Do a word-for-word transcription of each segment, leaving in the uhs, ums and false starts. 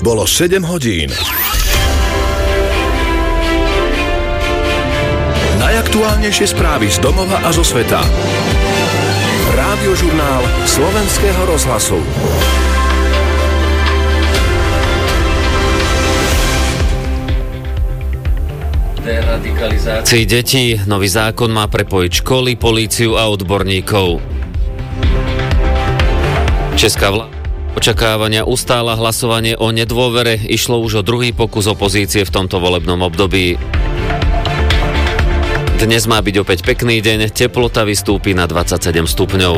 Bolo sedem hodín. Najaktuálnejšie správy z domova a zo sveta. Rádiožurnál Slovenského rozhlasu. Deradikalizácii detí. Nový zákon má prepojiť školy, políciu a odborníkov. Česká vláda očakávania ustála hlasovanie o nedôvere. Išlo už o druhý pokus opozície v tomto volebnom období. Dnes má byť opäť pekný deň, teplota vystúpi na dvadsaťsedem stupňov.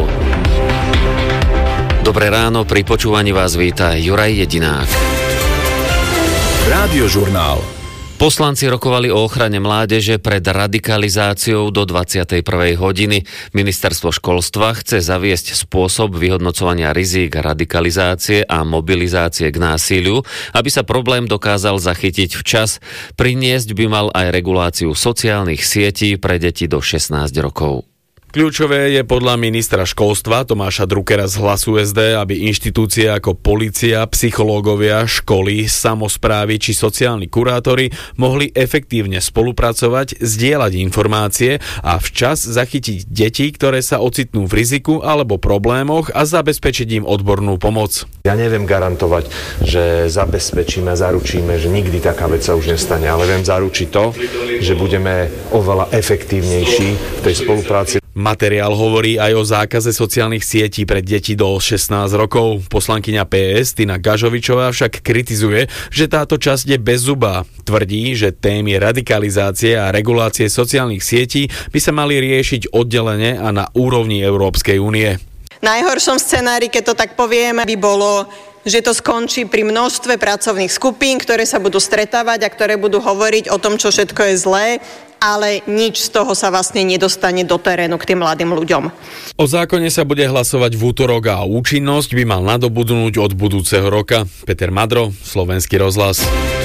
Dobré ráno, pri počúvaní vás víta Juraj Jedinák. Rádiožurnál. Poslanci rokovali o ochrane mládeže pred radikalizáciou do dvadsiatej prvej hodiny. Ministerstvo školstva chce zaviesť spôsob vyhodnocovania rizík radikalizácie a mobilizácie k násiliu, aby sa problém dokázal zachytiť včas. Priniesť by mal aj reguláciu sociálnych sietí pre deti do šestnásť rokov. Kľúčové je podľa ministra školstva Tomáša Druckera z Hlasu es dé, aby inštitúcie ako polícia, psychológovia, školy, samosprávy či sociálni kurátori mohli efektívne spolupracovať, zdieľať informácie a včas zachytiť deti, ktoré sa ocitnú v riziku alebo problémoch a zabezpečiť im odbornú pomoc. Ja neviem garantovať, že zabezpečíme, zaručíme, že nikdy taká vec sa už nestane, ale viem zaručiť to, že budeme oveľa efektívnejší v tej spolupráci. Materiál hovorí aj o zákaze sociálnych sietí pre deti do šestnásť rokov. Poslankyňa pé es Tina Gažovičová však kritizuje, že táto časť je bezzubá. Tvrdí, že témy radikalizácie a regulácie sociálnych sietí by sa mali riešiť oddelene a na úrovni Európskej únie. V najhoršom scenári, keď to tak poviem, by bolo, že to skončí pri množstve pracovných skupín, ktoré sa budú stretávať a ktoré budú hovoriť o tom, čo všetko je zlé, ale nič z toho sa vlastne nedostane do terénu k tým mladým ľuďom. O zákone sa bude hlasovať v útorok a účinnosť by mal nadobudnúť od budúceho roka. Peter Madro, Slovenský rozhlas.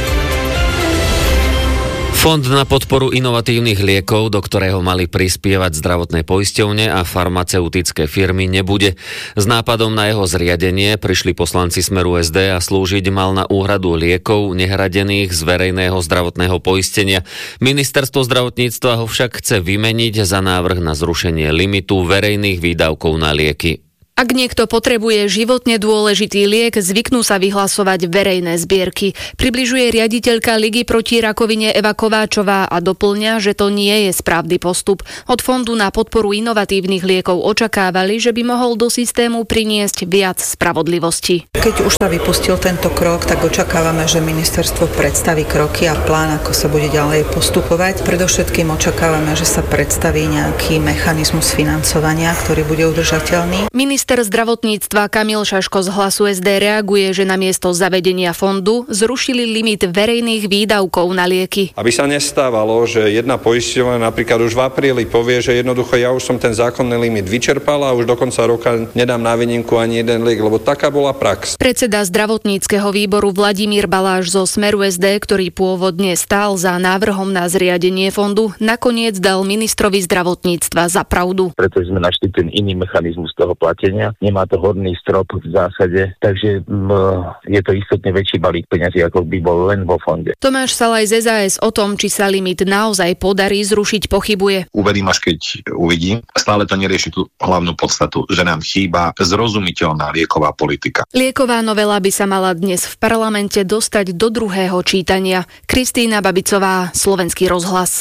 Fond na podporu inovatívnych liekov, do ktorého mali prispievať zdravotné poisťovne a farmaceutické firmy, nebude. S nápadom na jeho zriadenie prišli poslanci Smeru es dé a slúžiť mal na úhradu liekov nehradených z verejného zdravotného poistenia. Ministerstvo zdravotníctva ho však chce vymeniť za návrh na zrušenie limitu verejných výdavkov na lieky. Ak niekto potrebuje životne dôležitý liek, zvyknú sa vyhlasovať verejné zbierky. Približuje riaditeľka Ligy proti rakovine Eva Kováčová a doplňa, že to nie je správny postup. Od Fondu na podporu inovatívnych liekov očakávali, že by mohol do systému priniesť viac spravodlivosti. Keď už sa vypustil tento krok, tak očakávame, že ministerstvo predstaví kroky a plán, ako sa bude ďalej postupovať. Predovšetkým očakávame, že sa predstaví nejaký mechanizmus financovania, ktorý bude udržateľný. Minister zdravotníctva Kamil Šaško z Hlasu es dé reaguje, že namiesto zavedenia fondu zrušili limit verejných výdavkov na lieky. Aby sa nestávalo, že jedna poisťovňa napríklad už v apríli povie, že jednoducho ja už som ten zákonný limit vyčerpala a už do konca roka nedám na výnimku ani jeden liek, lebo taká bola prax. Predseda zdravotníckeho výboru Vladimír Baláš zo Smeru es dé, ktorý pôvodne stál za návrhom na zriadenie fondu, nakoniec dal ministrovi zdravotníctva za pravdu. Preto sme našli ten iný mechanizmus toho platenia. Nemá to horný strop v zásade, takže m, je to istotne väčší balík peňazí, ako by bol len vo fonde. Tomáš Salaj z es a es o tom, či sa limit naozaj podarí zrušiť, pochybuje. Uverím, až keď uvidím. Stále to nerieši tú hlavnú podstatu, že nám chýba zrozumiteľná lieková politika. Lieková novela by sa mala dnes v parlamente dostať do druhého čítania. Kristína Babicová, Slovenský rozhlas.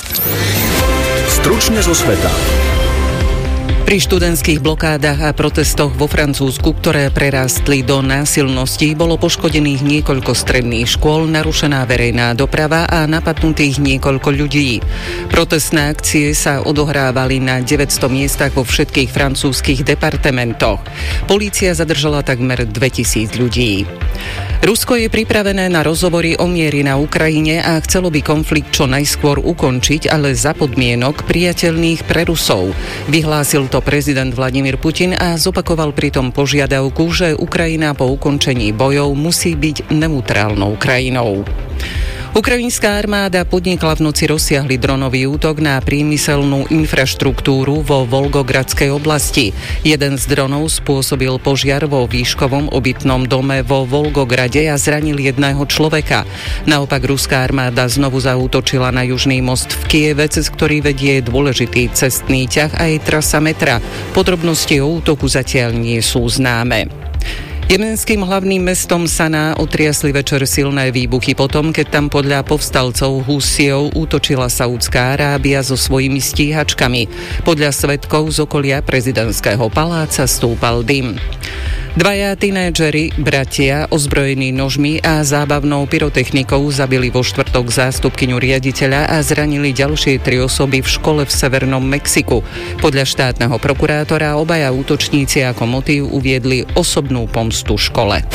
Stručne zo sveta. Pri študentských blokádach a protestoch vo Francúzsku, ktoré prerástli do násilností, bolo poškodených niekoľko stredných škôl, narušená verejná doprava a napadnutých niekoľko ľudí. Protestné akcie sa odohrávali na deväťsto miestach vo všetkých francúzskych departementoch. Polícia zadržala takmer dvetisíc ľudí. Rusko je pripravené na rozhovory o mieri na Ukrajine a chcelo by konflikt čo najskôr ukončiť, ale za podmienok priateľných pre Rusov. Vyhlásil to prezident Vladimír Putin a zopakoval pritom požiadavku, že Ukrajina po ukončení bojov musí byť neutrálnou krajinou. Ukrajinská armáda podnikla v noci rozsiahly dronový útok na priemyselnú infraštruktúru vo Volgogradskej oblasti. Jeden z dronov spôsobil požiar vo výškovom obytnom dome vo Volgograde a zranil jedného človeka. Naopak ruská armáda znovu zaútočila na južný most v Kieve, cez ktorý vedie dôležitý cestný ťah a aj trasa metra. Podrobnosti o útoku zatiaľ nie sú známe. Jemenským hlavným mestom Saná otriasli večer silné výbuchy potom, keď tam podľa povstalcov Husijov útočila Saudská Arábia so svojimi stíhačkami. Podľa svedkov z okolia prezidentského paláca stúpal dym. Dvaja tínedžeri, bratia, ozbrojení nožmi a zábavnou pyrotechnikou zabili vo štvrtok zástupkyňu riaditeľa a zranili ďalšie tri osoby v škole v severnom Mexiku. Podľa štátneho prokurátora obaja útočníci ako motív uviedli osobnú pomstu škole.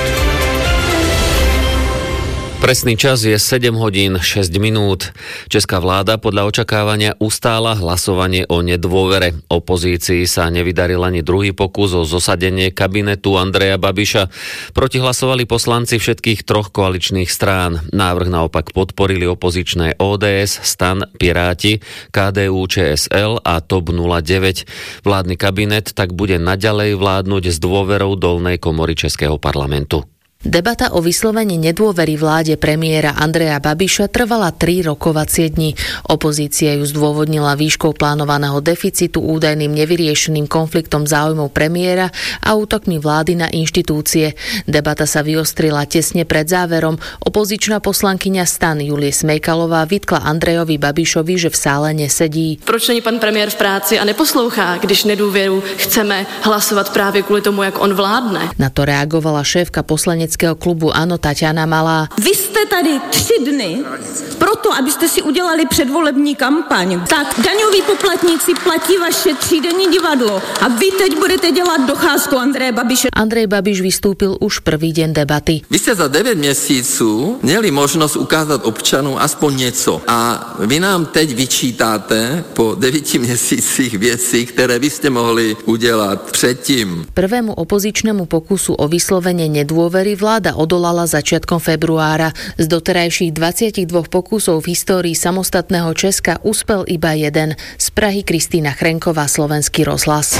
Presný čas je sedem hodín šesť minút. Česká vláda podľa očakávania ustála hlasovanie o nedôvere. Opozícii sa nevydaril ani druhý pokus o zosadenie kabinetu Andreja Babiša. Proti hlasovali poslanci všetkých troch koaličných strán. Návrh naopak podporili opozičné ó dé es, Stan, Piráti, ká dé ú č es el a TOP nula deväť. Vládny kabinet tak bude naďalej vládnuť s dôverou dolnej komory Českého parlamentu. Debata o vyslovení nedôvery vláde premiéra Andreja Babiša trvala tri rokovacie dni. Opozícia ju zdôvodnila výškou plánovaného deficitu, údajným nevyriešeným konfliktom záujmov premiéra a útokmi vlády na inštitúcie. Debata sa vyostrila tesne pred záverom. Opozičná poslankyňa Stan Julie Smejkalová vytkla Andrejovi Babišovi, že v sále nesedí. Proč není pan premiér v práci a neposlouchá, když nedůvěru chceme hlasovat právě kvůli tomu, jak on vládne? Na to reagovala šéfka poslaneckého klubu ANO Tatiana Malá. Vy jste tady tři dny proto, abyste si udělali předvolební kampaň. Tak daňoví poplatníci platí vaše třídenní divadlo a vy teď budete dělat docházku Andreje Babiše. Andrej Babiš vystúpil už prvý deň debaty. Vy ste za deväť měsíců měli možnosť ukázať občanům aspoň něco. A vy nám teď vyčítáte po devíti měsících věci, které vy ste mohli udělat předtím. Prvému opozičnému pokusu o vyslovenie nedôvery vláda odolala začiatkom februára. Z doterajších dvadsaťdva pokusov v histórii samostatného Česka uspel iba jeden. Z Prahy Kristýna Chrenková, Slovenský rozhlas.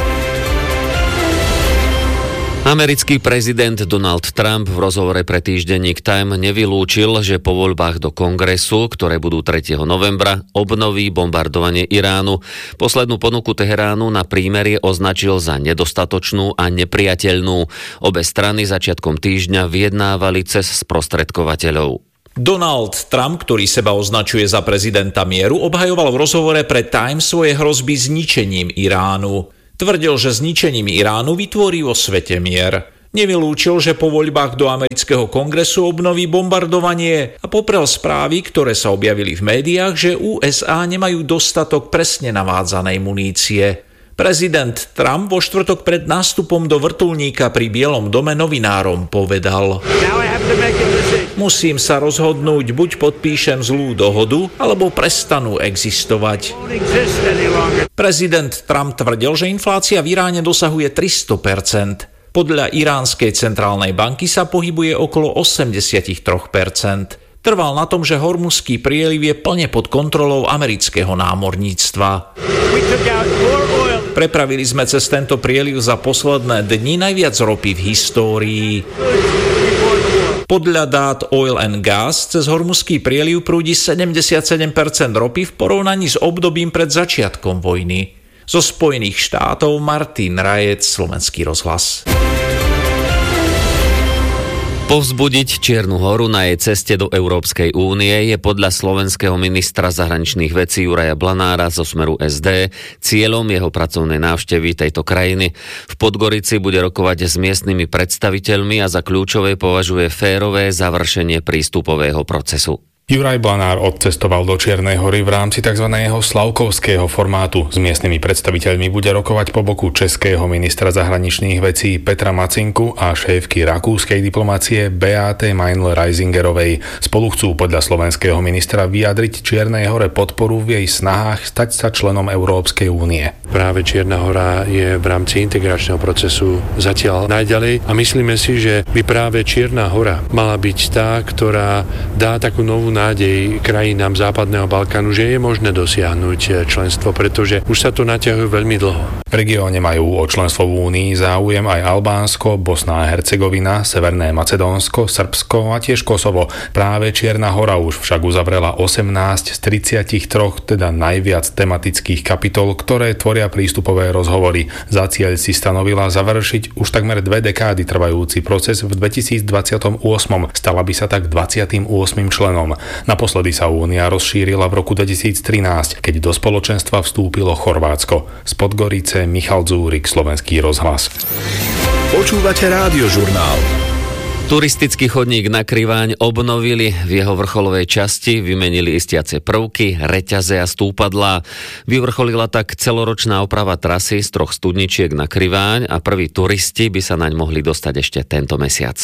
Americký prezident Donald Trump v rozhovore pre týždenník Time nevylúčil, že po voľbách do kongresu, ktoré budú tretieho novembra, obnoví bombardovanie Iránu. Poslednú ponuku Teheránu na prímerie označil za nedostatočnú a nepriateľnú. Obe strany začiatkom týždňa vyjednávali cez sprostredkovateľov. Donald Trump, ktorý seba označuje za prezidenta mieru, obhajoval v rozhovore pre Time svoje hrozby zničením Iránu. Tvrdil, že zničením Iránu vytvorí vo svete mier. Nevylúčil, že po voľbách do amerického kongresu obnoví bombardovanie a poprel správy, ktoré sa objavili v médiách, že ú es á nemajú dostatok presne navádzanej munície. Prezident Trump vo štvrtok pred nástupom do vrtuľníka pri Bielom dome novinárom povedal: Musím sa rozhodnúť, buď podpíšem zlú dohodu, alebo prestanú existovať. Prezident Trump tvrdil, že inflácia v Iráne dosahuje tristo percent. Podľa iránskej centrálnej banky sa pohybuje okolo osemdesiattri percent. Trval na tom, že Hormuzský prieliv je plne pod kontrolou amerického námorníctva. Prepravili sme cez tento prieliv za posledné dni najviac ropy v histórii. Podľa dát Oil and Gas cez Hormuzský prieliv prúdi sedemdesiatsedem percent ropy v porovnaní s obdobím pred začiatkom vojny. Zo Spojených štátov Martin Rajec, Slovenský rozhlas. Povzbudiť Čiernu Horu na jej ceste do Európskej únie je podľa slovenského ministra zahraničných vecí Juraja Blanára zo Smeru es dé cieľom jeho pracovnej návštevy tejto krajiny. V Podgorici bude rokovať s miestnymi predstaviteľmi a za kľúčové považuje férové završenie prístupového procesu. Juraj Blanár odcestoval do Čiernej Hory v rámci tzv. Slavkovského formátu. S miestnymi predstaviteľmi bude rokovať po boku českého ministra zahraničných vecí Petra Macinku a šéfky rakúskej diplomacie Beate Meinl-Reisingerovej. Spolu chcú podľa slovenského ministra vyjadriť Čiernej Hore podporu v jej snahách stať sa členom Európskej únie. Práve Čierna Hora je v rámci integračného procesu zatiaľ najďalej a myslíme si, že by práve Čierna Hora mala byť tá, ktorá dá takú novú nádej krajinám Západného Balkánu, že je možné dosiahnuť členstvo, pretože už sa to naťahuje veľmi dlho. V regióne majú o členstvo v Únii záujem aj Albánsko, Bosna a Hercegovina, Severné Macedónsko, Srbsko a tiež Kosovo. Práve Čierna Hora už však uzavrela osemnásť z tridsaťtri, teda najviac tematických kapitol, ktoré tvoria prístupové rozhovory. Za cieľ si stanovila završiť už takmer dve dekády trvajúci proces v dvetisícdvadsaťosem. Stala by sa tak dvadsiatym ôsmym členom. Naposledy sa Únia rozšírila v roku dvetisíctrinásť, keď do spoločenstva vstúpilo Chorvátsko. Z Podgorice Michal Dzúrik, Slovenský rozhlas. Počúvate Rádiožurnál. Turistický chodník na Kriváň obnovili, v jeho vrcholovej časti vymenili istiace prvky, reťaze a stúpadlá. Vyvrcholila tak celoročná oprava trasy z troch studničiek na Kriváň a prví turisti by sa naň mohli dostať ešte tento mesiac.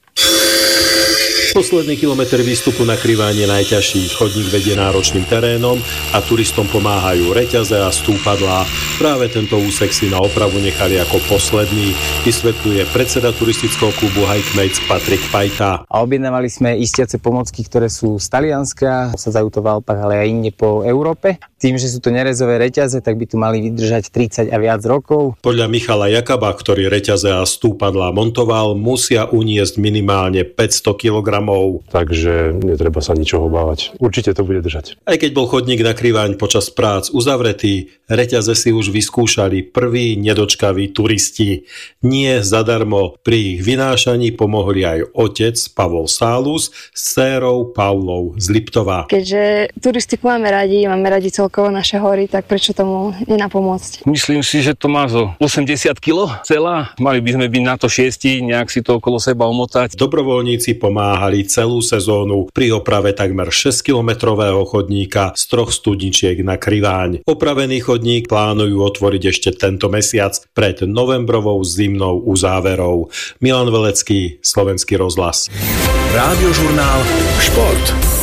Posledný kilometr výstupu na Kriváň je najťažší. Chodník vedie náročným terénom a turistom pomáhajú reťaze a stúpadlá. Práve tento úsek si na opravu nechali ako posledný, vysvetľuje predseda turistického klubu Hikemates Patrik Pajta. A objednávali sme istiace pomocky, ktoré sú z Talianska, osadzajú to v Alpách, ale aj inde po Európe. Tým, že sú to nerezové reťaze, tak by tu mali vydržať tridsať a viac rokov. Podľa Michala Jakaba, ktorý reťaze a stúpadlá montoval, musia uniesť minimálne päťsto kilogramov. Takže netreba sa ničoho obávať. Určite to bude držať. Aj keď bol chodník na Kriváň počas prác uzavretý, reťaze si už vyskúšali prví nedočkaví turisti. Nie zadarmo, pri ich vynášaní pomohli aj otec Pavol Sálus s dcérou Paulou z Liptova. Keďže turistiku máme radi, máme radi celkovo naše hory, tak prečo tomu nenapomôcť? Myslím si, že to má zo osemdesiat kilogramov celá. Mali by sme byť na to šiesti, nejak si to okolo seba omotať. Dobrovoľníci pomáhali celú sezónu pri oprave takmer šesťkilometrového chodníka z troch studničiek na Kriváň. Opravený chodník plánujú otvoriť ešte tento mesiac pred novembrovou zimnou uzáverou. Milan Velecký, Slovenský rozhlas. Rádiožurnál Šport.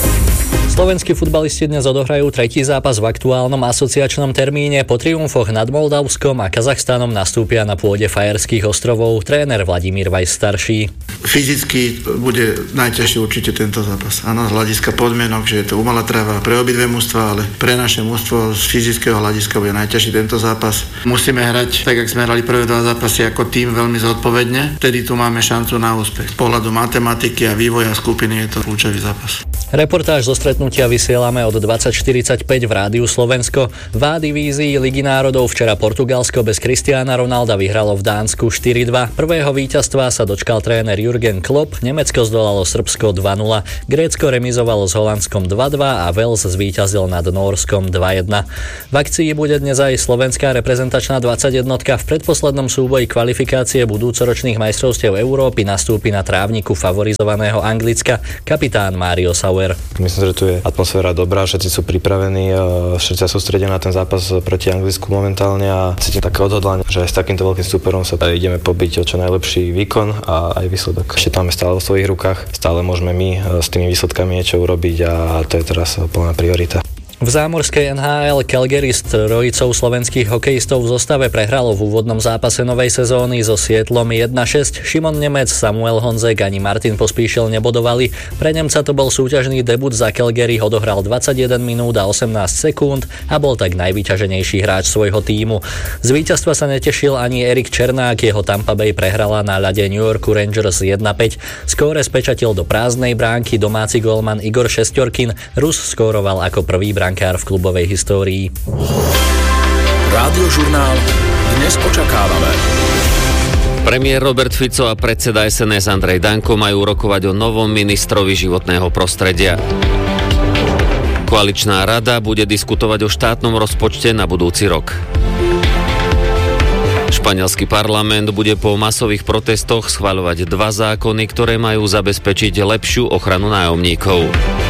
Slovenskí futbalisti dnes odohrajú tretí zápas v aktuálnom asociačnom termíne. Po triumfoch nad Moldavskom a Kazachstanom nastúpia na pôde Fajerských ostrovov tréner Vladimír Vajs starší. Fyzicky bude najťažšie určite tento zápas. Áno, z hľadiska podmienok, že je to umelá tráva pre obidve mužstva, ale pre naše mužstvo z fyzického hľadiska bude najťažší tento zápas. Musíme hrať tak, ako sme hrali prvé dva zápasy ako tým veľmi zodpovedne. Vtedy tu máme šancu na úspech. Z pohľadu matematiky a vývoja skupiny je to kľúčový zápas. Reportáž zo stretnutia vysielame od dvadsať štyridsaťpäť v Rádiu Slovensko. V A divízii Ligy národov včera Portugalsko bez Cristiana Ronalda vyhralo v Dánsku štyri dva. Prvého víťazstva sa dočkal tréner Jurgen Klopp, Nemecko zdolalo Srbsko dva nula, Grécko remizovalo s Holandskom dva dva a Wales zvíťazil nad Nórskom dva jedna. V akcii bude dnes aj slovenská reprezentačná dvadsaťjednotka. V predposlednom súboji kvalifikácie budúcoročných majstrovstiev Európy nastúpi na trávniku favorizovaného Anglicka kapitán Mário Sauer. Myslím, že tu je atmosféra dobrá, všetci sú pripravení, všetci sa sústredia na ten zápas proti Anglicku momentálne a cítim také odhodlanie, že aj s takýmto veľkým súperom sa ideme pobiť o čo najlepší výkon a aj výsledok. Ešte tam je stále vo svojich rukách, stále môžeme my s tými výsledkami niečo urobiť a to je teraz plná priorita. V zámorskej en há el Calgary s trojicou slovenských hokejistov v zostave prehralo v úvodnom zápase novej sezóny so Sietlom jedna šesť. Šimon Nemec, Samuel Honzek ani Martin Pospíšil nebodovali. Pre Nemca to bol súťažný debut za Calgary, odohral dvadsaťjeden minút a osemnásť sekúnd a bol tak najvyťaženejší hráč svojho tímu. Z víťazstva sa netešil ani Erik Černák, jeho Tampa Bay prehrala na ľade New Yorku Rangers jedna päť. Skóre spečatil do prázdnej bránky domáci gólman Igor Šesťorkin, Rus skóroval ako prvý brankár v klubovej histórii. Rádiožurnál dnes očakávame. Premiér Robert Fico a predseda es en es Andrej Danko majú rokovať o novom ministrovi životného prostredia. Koaličná rada bude diskutovať o štátnom rozpočte na budúci rok. Španielský parlament bude po masových protestoch schvaľovať dva zákony, ktoré majú zabezpečiť lepšiu ochranu nájomníkov.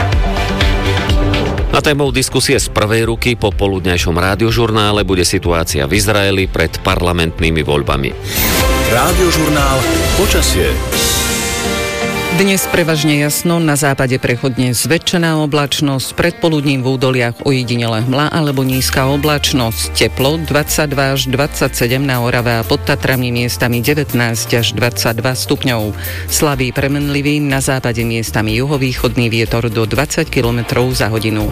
A témou diskusie z prvej ruky po poludňajšom rádiožurnále bude situácia v Izraeli pred parlamentnými voľbami. Rádiožurnál počasie. Dnes prevažne jasno, na západe prechodne zväčšená oblačnosť, predpoludním v údoliach ojedinele hmla alebo nízka oblačnosť, teplo dvadsaťdva až dvadsaťsedem na Orave a pod Tatrami miestami devätnásť až dvadsaťdva stupňov. Slabý premenlivý, na západe miestami juhovýchodný vietor do dvadsať kilometrov za hodinu.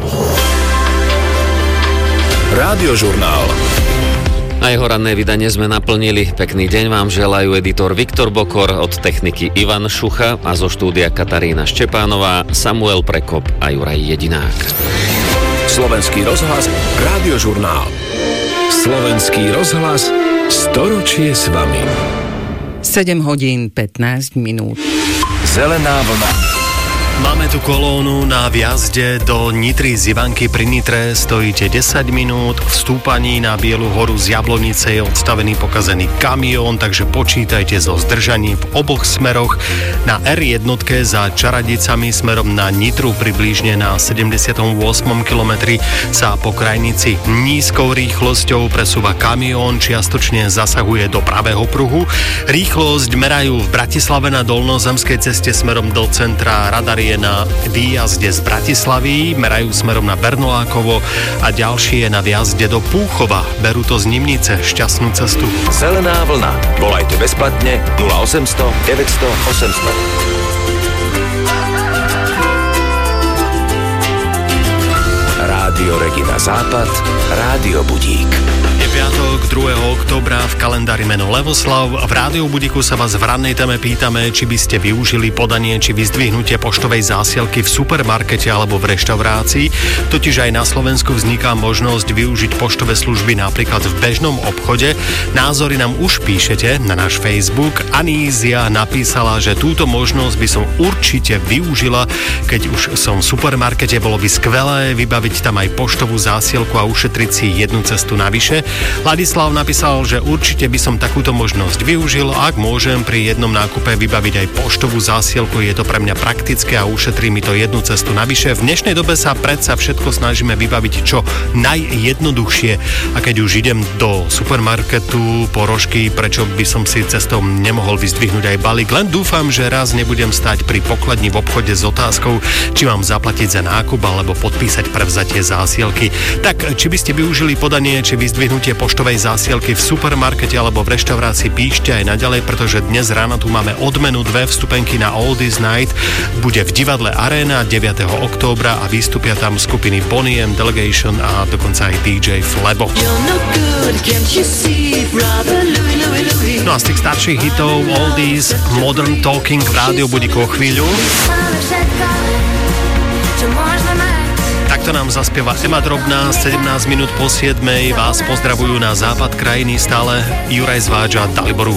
Radiožurnál. A jeho ranné vydanie sme naplnili. Pekný deň vám želajú editor Viktor Bokor, od techniky Ivan Šucha a zo štúdia Katarína Štepánová, Samuel Prekop a Juraj Jedinák. Slovenský rozhlas, Radiožurnál. Slovenský rozhlas, storočie s vami. sedem hodín pätnásť minút. Zelená vlna. Máme tu kolónu na vjazde do Nitry z Ivanky pri Nitre. Stojíte desať minút. V stúpaní na Bielu horu z Jablonice je odstavený pokazený kamión, takže počítajte so zdržaním v oboch smeroch. Na er jedna za Čaradicami smerom na Nitru približne na sedemdesiatom ôsmom kilometri sa po krajnici nízkou rýchlosťou presúva kamión, čiastočne zasahuje do pravého pruhu. Rýchlosť merajú v Bratislave na Dolnozemskej ceste smerom do centra. Radar je na výjazde z Bratislavy, merajú smerom na Bernolákovo a ďalší je na výjazde do Púchova. Berú to z Nimnice. Šťastnú cestu. Zelená vlna. Volajte bezplatne nula osemsto deväťsto osemsto. Rádio Regina Západ, Rádio Budík. Je piatok, druhého októbra, v kalendári meno Levoslav. V Rádiu Budíku sa vás v rannej téme pýtame, či by ste využili podanie či vyzdvihnutie poštovej zásielky v supermarkete alebo v reštaurácii. Totiž aj na Slovensku vzniká možnosť využiť poštové služby napríklad v bežnom obchode. Názory nám už píšete na náš Facebook. Anízia napísala, že túto možnosť by som určite využila, keď už som v supermarkete. Bolo by skvelé vybaviť tam aj poštovú zásielku a ušetriť si jednu cestu navyše. Ladislav napísal, že určite by som takúto možnosť využil, ak môžem pri jednom nákupe vybaviť aj poštovú zásielku, je to pre mňa praktické a ušetrí mi to jednu cestu navyše. V dnešnej dobe sa predsa všetko snažíme vybaviť čo najjednoduchšie a keď už idem do supermarketu po rožky, prečo by som si cestou nemohol vyzdvihnúť aj balík. Len dúfam, že raz nebudem stať pri pokladni v obchode s otázkou, či mám zaplatiť za nákup alebo podpísať prevzatie zásielky. Tak, či by ste využili podanie či vyzdvihnutie poštovej zásielky v supermarkete alebo v reštaurácii, píšte aj naďalej, pretože dnes ráno tu máme odmenu dve vstupenky na Oldies Night. Bude v divadle Arena deviateho októbra a vystúpia tam skupiny Bonnie M, Delegation a dokonca aj dý džej Flebo. No a z tých starších hitov Oldies, Modern Talking v Rádiu Budíku o chvíľu. Takto nám zaspieva Ema Drobná, sedemnásť minút po siedmej. Vás pozdravujú na západ krajiny stále Juraj Zváč a Dalibor